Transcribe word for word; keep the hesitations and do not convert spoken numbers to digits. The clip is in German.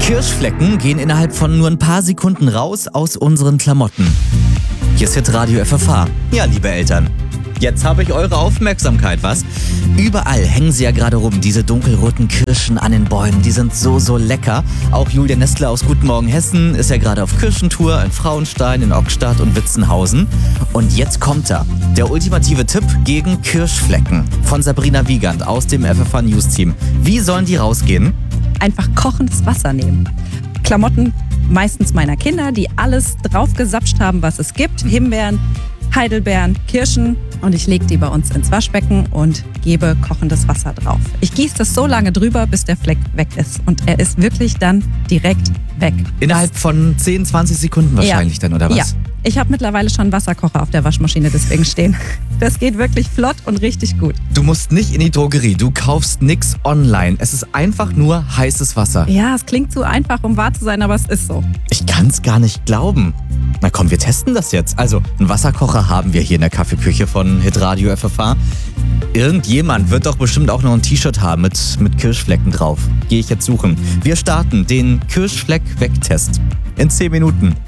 Kirschflecken gehen innerhalb von nur ein paar Sekunden raus aus unseren Klamotten. Hier ist Hitradio F F H. Ja, liebe Eltern, jetzt habe ich eure Aufmerksamkeit, was? Überall hängen sie ja gerade rum, diese dunkelroten Kirschen an den Bäumen. Die sind so, so lecker. Auch Julia Nestler aus Guten Morgen Hessen ist ja gerade auf Kirschentour in Frauenstein, in Ockstadt und Witzenhausen. Und jetzt kommt er, der ultimative Tipp gegen Kirschflecken von Sabrina Wiegand aus dem F F H News Team. Wie sollen die rausgehen? Einfach kochendes Wasser nehmen. Klamotten meistens meiner Kinder, die alles draufgesapscht haben, was es gibt. Himbeeren, Heidelbeeren, Kirschen, und ich lege die bei uns ins Waschbecken und gebe kochendes Wasser drauf. Ich gieße das so lange drüber, bis der Fleck weg ist, und er ist wirklich dann direkt weg. Innerhalb von zehn, zwanzig Sekunden wahrscheinlich ja. dann, oder was? Ja, ich habe mittlerweile schon einen Wasserkocher auf der Waschmaschine deswegen stehen. Das geht wirklich flott und richtig gut. Du musst nicht in die Drogerie, du kaufst nix online. Es ist einfach nur heißes Wasser. Ja, es klingt zu einfach, um wahr zu sein, aber es ist so. Ich kann's gar nicht glauben. Na komm, wir testen das jetzt. Also, einen Wasserkocher haben wir hier in der Kaffeeküche von Hitradio F F H. Irgendjemand wird doch bestimmt auch noch ein T-Shirt haben mit, mit Kirschflecken drauf. Gehe ich jetzt suchen. Wir starten den Kirschfleck-Wegtest in zehn Minuten.